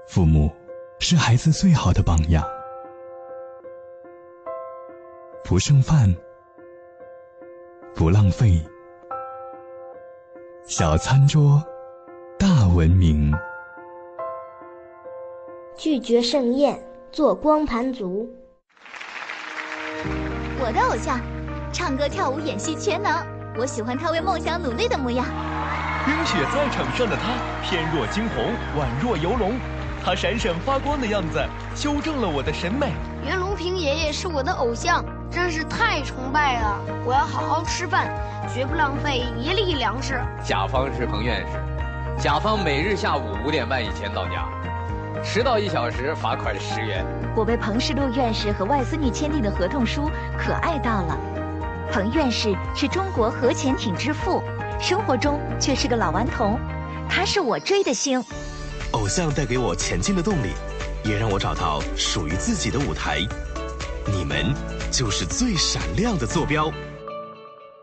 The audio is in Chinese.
父母是孩子最好的榜样。不剩饭，不浪费，小餐桌，大文明。 拒绝盛宴，做光盘族。 我的偶像，唱歌跳舞演戏全能，我喜欢他为梦想努力的模样。 冰雪在场上的他，翩若惊鸿，宛若游龙。他闪闪发光的样子，修正了我的审美。 袁隆平爷爷是我的偶像，真是太崇拜了！我要好好吃饭，绝不浪费一粒粮食。 甲方是彭院士，甲方每日下午5点半以前到家，迟到1小时罚款10元。 我被彭世禄院士和外司女签订的合同书可爱到了。彭院士是中国核潜艇之父，生活中却是个老顽童，他是我追的星。 偶像带给我前进的动力，也让我找到属于自己的舞台。你们就是最闪亮的坐标。